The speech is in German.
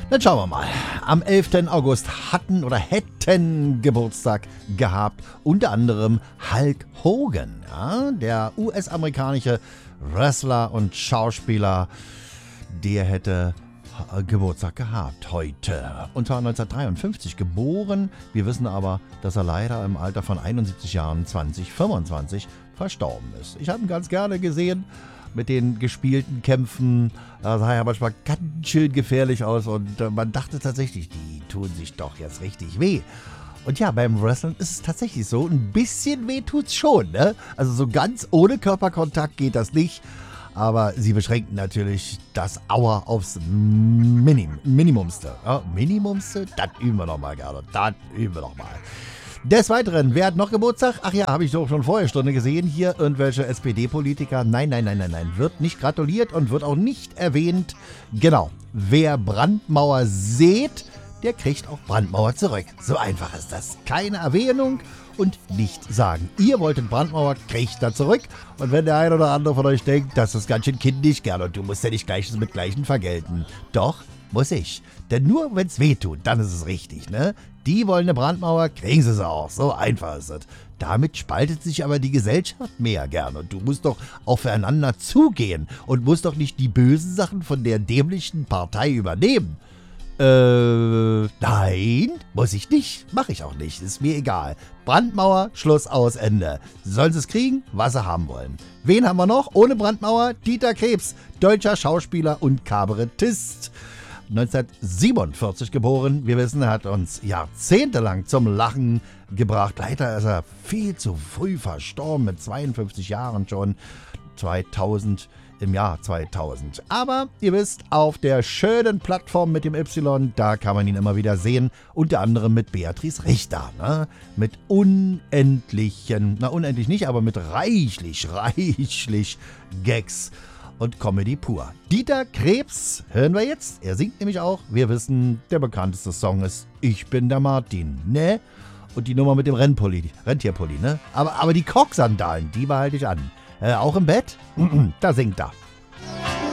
Dann schauen wir mal. Am 11. August hatten oder hätten Geburtstag gehabt unter anderem Hulk Hogan, ja, der US-amerikanische Wrestler und Schauspieler, der hätte Geburtstag gehabt heute. Und zwar 1953 geboren. Wir wissen aber, dass er leider im Alter von 71 Jahren 2025 verstorben ist. Ich habe ihn ganz gerne gesehen mit den gespielten Kämpfen. Da sah er manchmal ganz schön gefährlich aus und man dachte tatsächlich, die tun sich doch jetzt richtig weh. Und ja, beim Wrestling ist es tatsächlich so, ein bisschen weh tut's schon, ne? Also so ganz ohne Körperkontakt geht das nicht. Aber sie beschränken natürlich das Aua aufs Minimumste. Ja, Minimumste? Das üben wir noch mal gerne. Das üben wir noch mal. Des Weiteren, wer hat noch Geburtstag? Ach ja, habe ich doch schon vorher Stunde gesehen. Hier irgendwelche SPD-Politiker. Nein. Wird nicht gratuliert und wird auch nicht erwähnt. Genau. Wer Brandmauer sät, der kriegt auch Brandmauer zurück. So einfach ist das. Keine Erwähnung und nicht sagen. Ihr wolltet Brandmauer, kriegt da zurück. Und wenn der ein oder andere von euch denkt, das ist ganz schön kindisch, gern und du musst ja nicht Gleiches mit Gleichen vergelten. Doch, muss ich. Denn nur wenn es weh tut, dann ist es richtig, ne? Die wollen eine Brandmauer, kriegen sie sie auch. So einfach ist es. Damit spaltet sich aber die Gesellschaft mehr gern. Und du musst doch aufeinander zugehen und musst doch nicht die bösen Sachen von der dämlichen Partei übernehmen. Nein, muss ich nicht. Mach ich auch nicht. Ist mir egal. Brandmauer, Schluss, aus, Ende. Sollen sie es kriegen, was sie haben wollen. Wen haben wir noch? Ohne Brandmauer? Dieter Krebs, deutscher Schauspieler und Kabarettist. 1947 geboren. Wir wissen, er hat uns jahrzehntelang zum Lachen gebracht. Leider ist er viel zu früh verstorben, mit 52 Jahren schon. Im Jahr 2000. Aber ihr wisst, auf der schönen Plattform mit dem Y, da kann man ihn immer wieder sehen. Unter anderem mit Beatrice Richter. Ne? Mit unendlichen, unendlich nicht, aber mit reichlich Gags und Comedy pur. Dieter Krebs hören wir jetzt. Er singt nämlich auch. Wir wissen, der bekannteste Song ist Ich bin der Martin, ne? Und die Nummer mit dem Rentierpulli, ne? Aber die Kochsandalen, die behalte ich an. Auch im Bett? Da singt er.